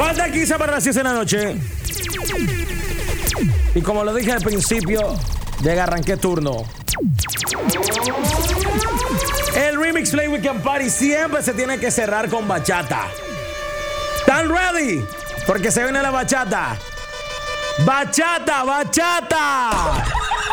Falta 15 para las 10 de la noche. Y como lo dije al principio, llega, arranqué turno. El Remix Play Weekend Party siempre se tiene que cerrar con bachata. ¿Están ready? Porque se viene la bachata. ¡Bachata, bachata!